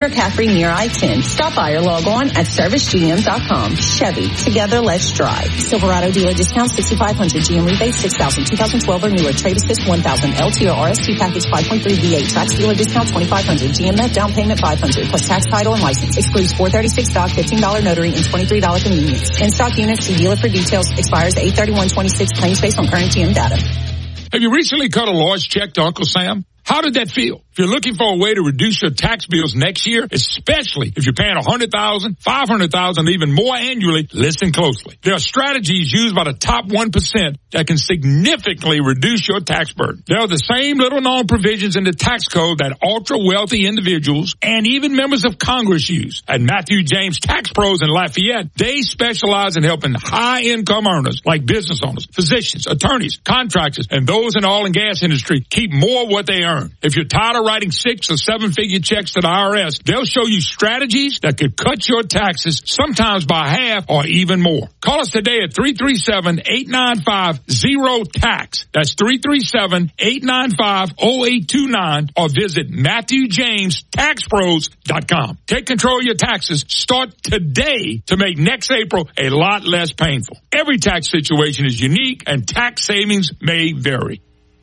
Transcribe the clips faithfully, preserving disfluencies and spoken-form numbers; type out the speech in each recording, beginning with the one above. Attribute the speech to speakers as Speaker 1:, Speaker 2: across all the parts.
Speaker 1: Caffrey near I ten. Stop by or log on at service g m dot com. Chevy, together let's drive. Silverado dealer discount sixty-five hundred. G M rebate six thousand. two thousand twelve or newer. Trade assist one thousand. L T or R S T package five point three V eight. Tax dealer discount twenty-five hundred. G M F down payment five hundred plus tax, title, and license. Excludes four thirty-six dock, fifteen dollars notary, and twenty-three dollars convenience. In stock units, see dealer for details. Expires eight thirty-one twenty-six. Claims based on current G M data.
Speaker 2: Have you recently cut a large check to Uncle Sam? How did that feel? If you're looking for a way to reduce your tax bills next year, especially if you're paying one hundred thousand dollars, five hundred thousand dollars, even more annually, listen closely. There are strategies used by the top one percent that can significantly reduce your tax burden. There are the same little-known provisions in the tax code that ultra-wealthy individuals and even members of Congress use. At Matthew James Tax Pros in Lafayette, they specialize in helping high-income earners like business owners, physicians, attorneys, contractors, and those in the oil and gas industry keep more of what they earn. If you're tired of writing six or seven figure checks to the I R S, they'll show you strategies that could cut your taxes sometimes by half or even more. Call us today at three three seven, eight nine five, zero tax. That's three three seven, eight nine five, zero eight two nine or visit Matthew James Tax Pros dot com. Take control of your taxes. Start today to make next April a lot less painful. Every tax situation is unique and tax savings may vary.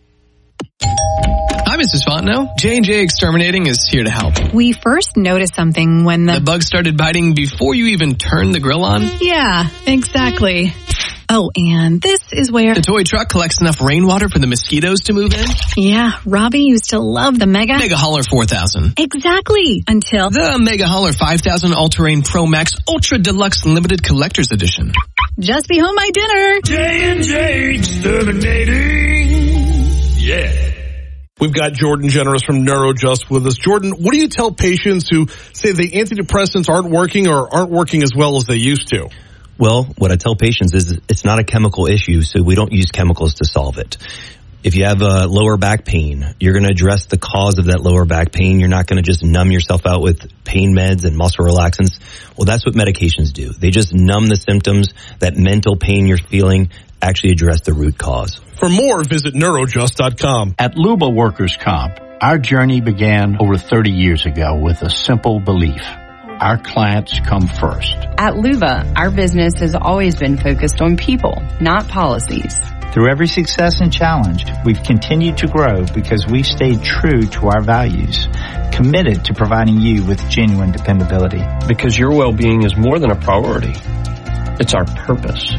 Speaker 3: Hi, Missus Fontenot. J and J Exterminating is here to help.
Speaker 4: We first noticed something when the...
Speaker 3: The bug started biting before you even turned the grill on?
Speaker 4: Yeah, exactly. Oh, and this is where...
Speaker 3: The toy truck collects enough rainwater for the mosquitoes to move in?
Speaker 4: Yeah, Robbie used to love the Mega...
Speaker 3: Mega Hauler four thousand.
Speaker 4: Exactly, until...
Speaker 3: The Mega Hauler five thousand All-Terrain Pro Max Ultra Deluxe Limited Collector's Edition.
Speaker 4: Just be home by dinner.
Speaker 2: J and J Exterminating. Yeah.
Speaker 5: We've got Jordan Generous from NeuroJust with us. Jordan, what do you tell patients who say the antidepressants aren't working or aren't working as well as they used to?
Speaker 6: Well, what I tell patients is it's not a chemical issue, so we don't use chemicals to solve it. If you have a lower back pain, you're going to address the cause of that lower back pain. You're not going to just numb yourself out with pain meds and muscle relaxants. Well, that's what medications do. They just numb the symptoms. That mental pain you're feeling, actually address the root cause.
Speaker 5: For more, visit neurojust dot com.
Speaker 7: At Luba Workers Comp, our journey began over thirty years ago with a simple belief. Our clients come first.
Speaker 8: At Luba, our business has always been focused on people, not policies.
Speaker 9: Through every success and challenge, we've continued to grow because we stayed true to our values, committed to providing you with genuine dependability.
Speaker 10: Because your well-being is more than a priority. It's our purpose.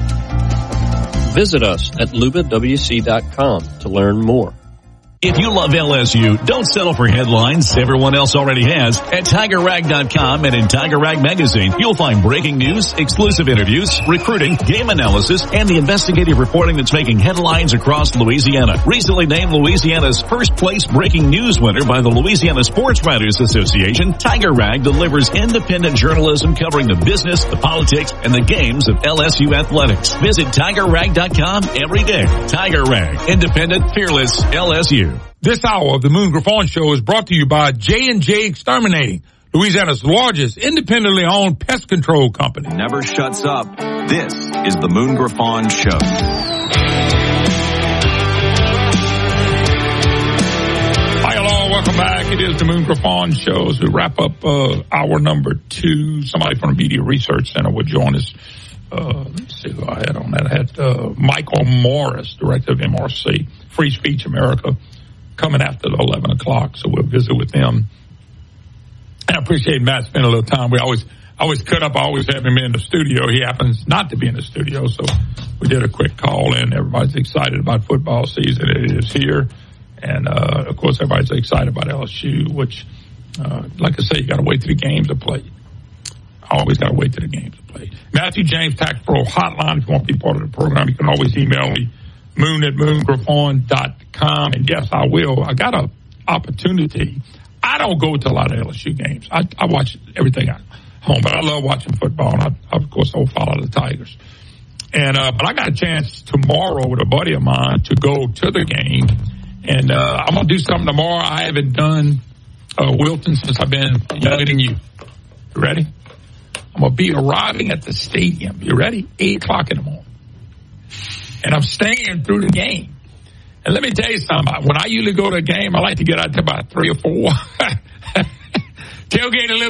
Speaker 10: Visit us at luba w c dot com to learn more.
Speaker 11: If you love L S U, don't settle for headlines everyone else already has. At Tiger Rag dot com and in Tiger Rag Magazine, you'll find breaking news, exclusive interviews, recruiting, game analysis, and the investigative reporting that's making headlines across Louisiana. Recently named Louisiana's first place breaking news winner by the Louisiana Sports Writers Association, Tiger Rag delivers independent journalism covering the business, the politics, and the games of L S U athletics. Visit Tiger Rag dot com every day. Tiger Rag, independent, fearless L S U.
Speaker 2: This hour of the Moon Griffon Show is brought to you by J and J Exterminating, Louisiana's largest independently owned pest control company.
Speaker 12: Never shuts up. This is the Moon Griffon Show.
Speaker 2: Hi, hello, welcome back. It is the Moon Griffon Show as we wrap up uh, hour number two. Somebody from the Media Research Center will join us. Uh, let's see who I had on that. I had uh, Michael Morris, director of M R C, Free Speech America, coming after the eleven o'clock, so we'll visit with them. And I appreciate Matt spending a little time. We always always cut up, I always have him in the studio. He happens not to be in the studio, so we did a quick call in. Everybody's excited about football season. It is here. And, uh, of course, everybody's excited about L S U, which, uh, like I say, you got to wait till the games are played. Always got to wait till the games are played. Matthew James Tax Pro Hotline. If you want to be part of the program, you can always email me, moon at moon griffon dot com. And yes, I will. I got an opportunity. I don't go to a lot of L S U games. I, I watch everything at home, but I love watching football. And I, of course, I'll follow the Tigers. And uh, but I got a chance tomorrow with a buddy of mine to go to the game. And uh, I'm going to do something tomorrow I haven't done, uh, Wilton, since I've been younger than you. You ready? I'm going to be arriving at the stadium. You ready? eight o'clock in the morning. And I'm staying through the game. And let me tell you something. When I usually go to a game, I like to get out to about three or four. Tailgate a little